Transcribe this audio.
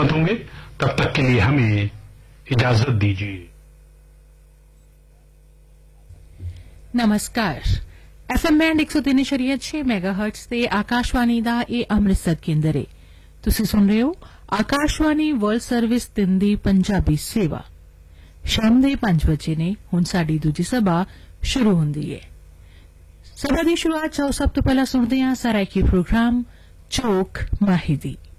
खिदमत होंगे। तब तक के लिए हमें इजाजत दीजिए। नमस्कार। FM बैंड 103.6 ਮੈਗਾਹਰਟਜ਼ ਤੇ ਆਕਾਸ਼ਵਾਣੀ ਦਾ ਇਹ ਅੰਮ੍ਰਿਤਸਰ ਕੇਂਦਰ ਹੈ। ਤੁਸੀਂ ਸੁਣ ਰਹੇ ਹੋ ਆਕਾਸ਼ਵਾਣੀ ਵਰਲਡ ਸਰਵਿਸ 3 ਦੀ ਪੰਜਾਬੀ ਸੇਵਾ। ਸ਼ਾਮ ਦੇ 5 ਵਜੇ ਨੇ। ਹੁਣ ਸਾਡੀ ਦੂਜੀ ਸਭਾ ਸ਼ੁਰੂ ਹੁੰਦੀ ਹੈ। ਸਭਾ ਦੀ ਸ਼ੁਰੂਆਤ ਸਭ ਤੋਂ ਪਹਿਲਾਂ ਸੁਣਦੇ ਹਾਂ ਸਰਾਇਕੀ ਪ੍ਰੋਗਰਾਮ ਚੌਕ ਮਾਹੀ ਦੀ।